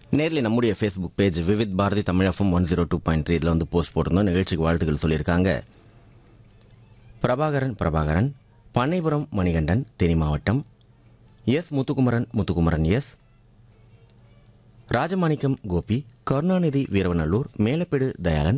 நேரில் நம்முடைய Facebook page Vividh Bharathi Tamil FM 102.3 இதில் வந்து போஸ்ட் போட்டிருந்தோம். நிகழ்ச்சிக்கு வாழ்த்துக்கள் சொல்லியிருக்காங்க. பிரபாகரன் பண்ணைபுரம் மணிகண்டன் தேனி மாவட்டம், எஸ் முத்துக்குமரன் எஸ் ராஜமாணிக்கம் கோபி, கருணாநிதி வீரவநல்லூர், மேலப்பேடு தயாளன்,